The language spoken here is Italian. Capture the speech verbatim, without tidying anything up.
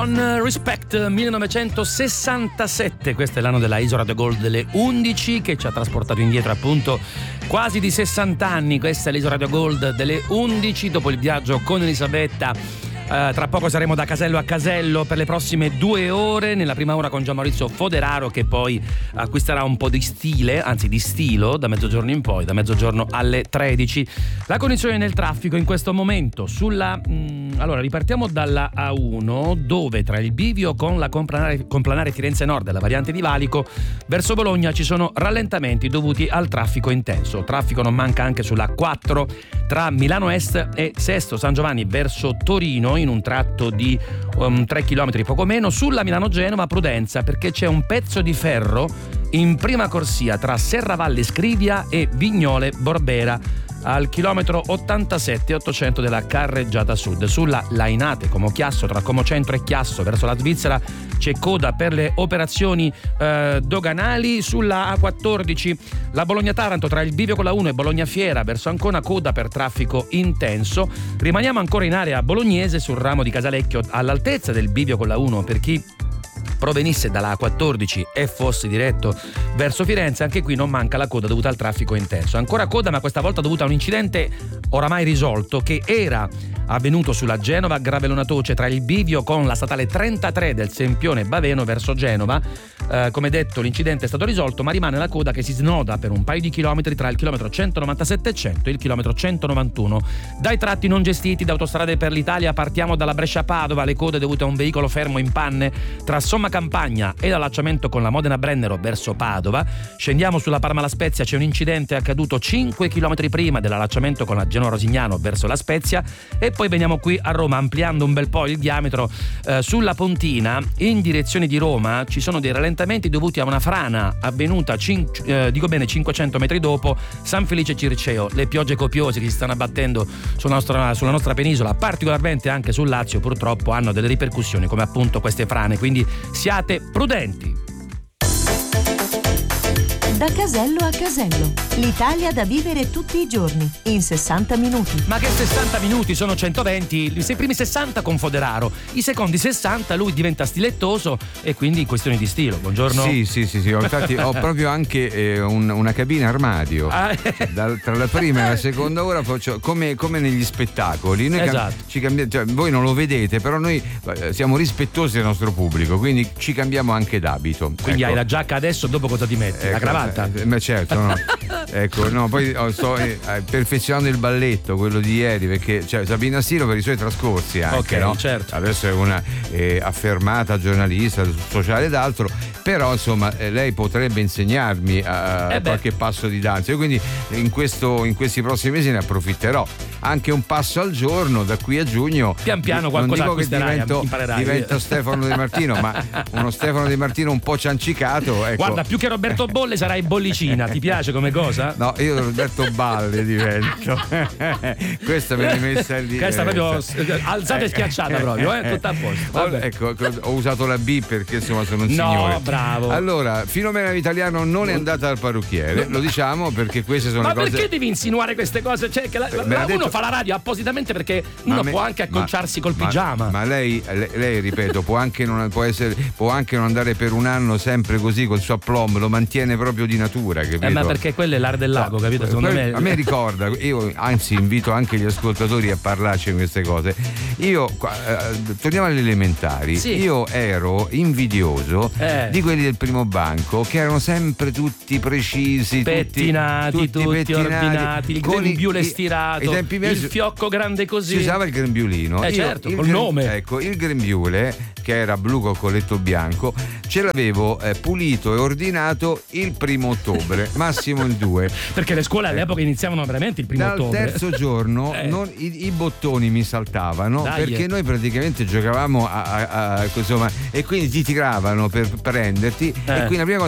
Respect millenovecentosessantasette, questo è l'anno della Isola Radio Gold delle undici che ci ha trasportato indietro appunto quasi di sessanta anni. Questa è l'Isola Radio Gold delle undici dopo il viaggio con Elisabetta. Uh, tra poco saremo da casello a casello per le prossime due ore. Nella prima ora con Gian Maurizio Foderaro, che poi acquisterà un po' di stile, anzi di stilo, da mezzogiorno in poi, da mezzogiorno alle tredici. La condizione nel traffico in questo momento sulla mh, allora ripartiamo dalla A uno, dove tra il bivio con la complanare, complanare Firenze Nord e la variante di Valico verso Bologna ci sono rallentamenti dovuti al traffico intenso. Traffico non manca anche sulla quattro tra Milano Est e Sesto San Giovanni verso Torino, in un tratto di um, tre chilometri poco meno. Sulla Milano-Genova prudenza, perché c'è un pezzo di ferro in prima corsia tra Serravalle Scrivia e Vignole Borbera al chilometro ottantasette ottocento della carreggiata sud. Sulla Lainate Como Chiasso tra Como Centro e Chiasso verso la Svizzera c'è coda per le operazioni eh, doganali. Sulla A quattordici la Bologna-Taranto tra il bivio con la uno e Bologna Fiera verso Ancona, coda per traffico intenso. Rimaniamo ancora in area bolognese sul ramo di Casalecchio all'altezza del bivio con la uno per chi provenisse dalla A quattordici e fosse diretto verso Firenze. Anche qui non manca la coda dovuta al traffico intenso. Ancora coda, ma questa volta dovuta a un incidente oramai risolto che era avvenuto sulla Genova Gravelona Toce tra il bivio con la statale trentatré del Sempione Baveno verso Genova. Eh, come detto, l'incidente è stato risolto, ma rimane la coda che si snoda per un paio di chilometri tra il chilometro centonovantasette e cento e il chilometro centonovantuno. Dai tratti non gestiti da Autostrade per l'Italia partiamo dalla Brescia-Padova. Le code dovute a un veicolo fermo in panne tra Somma Campagna e l'allacciamento con la Modena Brennero verso Padova. Scendiamo sulla Parma La Spezia, c'è un incidente accaduto cinque chilometri prima dell'allacciamento con la Genova Rosignano verso La Spezia. E poi veniamo qui a Roma, ampliando un bel po' il diametro eh, sulla Pontina in direzione di Roma. Ci sono dei rallentamenti dovuti a una frana avvenuta cin- eh, dico bene cinquecento metri dopo San Felice Circeo. Le piogge copiose che si stanno abbattendo sulla nostra, sulla nostra penisola, particolarmente anche sul Lazio, purtroppo hanno delle ripercussioni come appunto queste frane, quindi siate prudenti. Da casello a casello, l'Italia da vivere tutti i giorni, in sessanta minuti. Ma che sessanta minuti, sono centoventi, i primi sessanta con Foderaro, i secondi sessanta lui diventa stilettoso e quindi questioni di stilo. Buongiorno. Sì, sì, sì, sì. Infatti ho proprio anche eh, un, una cabina armadio. Ah. Da, tra la prima e la seconda ora faccio come, come negli spettacoli. Noi esatto. cam- ci cambiamo, cioè, voi non lo vedete, però noi eh, siamo rispettosi del nostro pubblico, quindi ci cambiamo anche d'abito. Quindi ecco. Hai la giacca adesso, dopo cosa ti metti? Ecco, la cravatta? Eh, ma certo, no. Ecco, no, poi oh, sto eh, perfezionando il balletto, quello di ieri, perché cioè, Sabina Siro per i suoi trascorsi anche, ok, no? certo. Adesso è una eh, affermata giornalista sociale ed altro, però insomma eh, lei potrebbe insegnarmi a eh qualche passo di danza. Io quindi in, questo, in questi prossimi mesi ne approfitterò. Anche un passo al giorno da qui a giugno. Pian piano qualcosa non dico che divento, imparerai. divento Stefano De Martino, ma uno Stefano De Martino un po' ciancicato. Ecco. Guarda, più che Roberto Bolle sarai Bollicina. Ti piace come cosa? No, io Roberto Balle divento. Questa me l'hai messa lì. Questa proprio alzata e schiacciata proprio, eh? Tutto a posto. Ho, ecco, ho usato la B perché insomma sono un no, signore. No, bravo. Allora, Filomena Vitaliano non è andata al parrucchiere, lo diciamo perché queste sono ma le cose. Ma perché devi insinuare queste cose? Cioè, che la, la, la detto... uno fa la radio appositamente perché uno me... può anche acconciarsi ma, col pigiama. Ma, ma lei, lei, lei, ripeto, può anche non può essere, può anche non andare per un anno sempre così col suo aplomb, lo mantiene proprio di natura, capito? Eh, ma perché quello è l'arte del lago, no, capito? Secondo quel, me. A me ricorda, io anzi invito anche gli ascoltatori a parlarci di queste cose. Io eh, torniamo alle elementari. Sì. Io ero invidioso eh. di quelli del primo banco che erano sempre tutti precisi, pettinati, tutti, tutti, tutti pettinati, ordinati, il grembiule i, stirato, i il fiocco grande così. Si usava il grembiulino. Eh Io, certo, il col grem, nome. Ecco, il grembiule, che era blu con colletto bianco, ce l'avevo eh, pulito e ordinato il primo ottobre, massimo il due. Perché le scuole all'epoca ecco. iniziavano veramente il primo Dal ottobre. Dal terzo giorno eh. non, i, i bottoni mi saltavano. Dai. Perché noi praticamente giocavamo a, a, a, insomma, e quindi ti tiravano per prenderti eh. e quindi la prima cosa